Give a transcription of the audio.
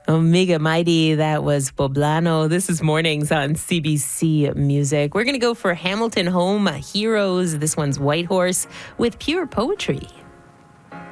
Omega Mighty, that was Poblano. This is Mornings on CBC Music. We're going to go for Hamilton Home Heroes. This one's White Horse with Pure Poetry.